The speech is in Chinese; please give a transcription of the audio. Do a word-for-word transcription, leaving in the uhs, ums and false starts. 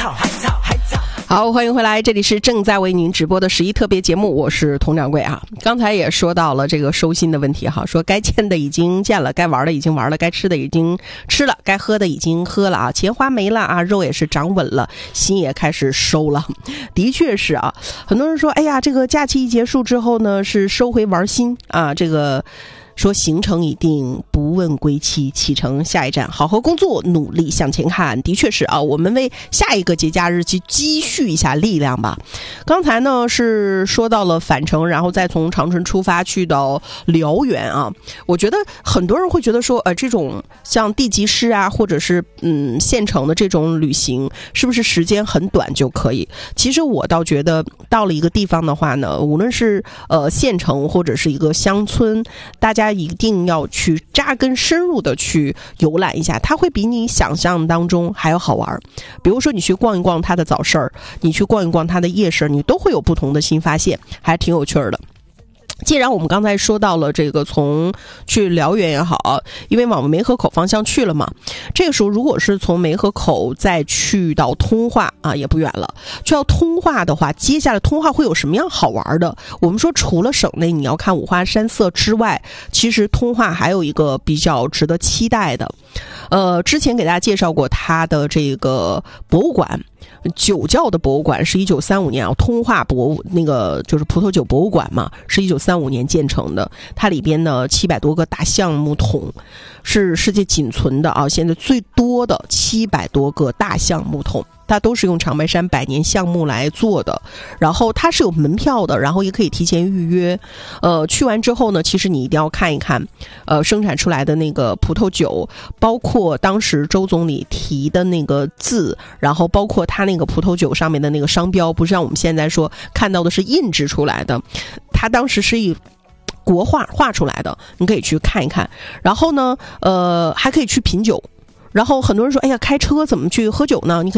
草海草海草。 好，欢迎回来，这里是正在为您直播的十一特别节目，我是佟掌柜啊。刚才也说到了这个收心的问题哈，说该见的已经见了，该玩的已经玩了，该吃的已经吃了，该喝的已经喝了啊，钱花没了啊，肉也是长稳了，心也开始收了。的确是啊，很多人说，哎呀，这个假期一结束之后呢，是收回玩心啊，这个。说行程已定，不问归期，启程下一站，好好工作，努力向前看。的确是啊，我们为下一个节假日去积蓄一下力量吧。刚才呢是说到了返程，然后再从长春出发去到辽源啊。我觉得很多人会觉得说，呃，这种像地级市啊，或者是嗯县城的这种旅行，是不是时间很短就可以？其实我倒觉得，到了一个地方的话呢，无论是呃县城或者是一个乡村，大家一定要去扎根深入的去游览一下，它会比你想象当中还要好玩。比如说你去逛一逛它的早市儿，你去逛一逛它的夜市，你都会有不同的新发现，还挺有趣的。既然我们刚才说到了这个从去辽源也好，因为往梅河口方向去了嘛，这个时候如果是从梅河口再去到通化啊，也不远了。去到通化的话，接下来通化会有什么样好玩的？我们说除了省内你要看五花山色之外，其实通化还有一个比较值得期待的。呃，之前给大家介绍过它的这个博物馆。酒窖的博物馆是一九三五年啊，通化博物那个就是葡萄酒博物馆嘛，是一九三五年建成的。它里边呢七百多个大橡木桶，是世界仅存的啊，现在最多的七百多个大橡木桶。它都是用长白山百年橡木来做的，然后它是有门票的，然后也可以提前预约。呃，去完之后呢，其实你一定要看一看，呃，生产出来的那个葡萄酒，包括当时周总理提的那个字，然后包括他那个葡萄酒上面的那个商标，不是像我们现在说看到的是印制出来的，他当时是以国画画出来的，你可以去看一看。然后呢，呃，还可以去品酒。然后很多人说，哎呀，开车怎么去喝酒呢？你可以